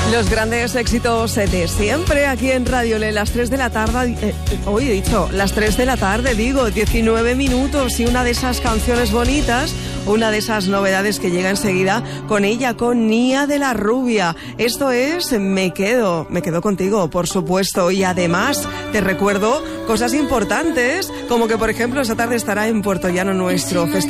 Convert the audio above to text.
Los grandes éxitos de siempre aquí en Radio Le, las 3 de la tarde, hoy he dicho, las 3 de la tarde, digo, 19 minutos y una de esas canciones bonitas, una de esas novedades que llega enseguida con ella, con Nia de la Rubia. Esto es Me Quedo Contigo, por supuesto, y además te recuerdo cosas importantes, como que por ejemplo esta tarde estará en Puertollano nuestro festival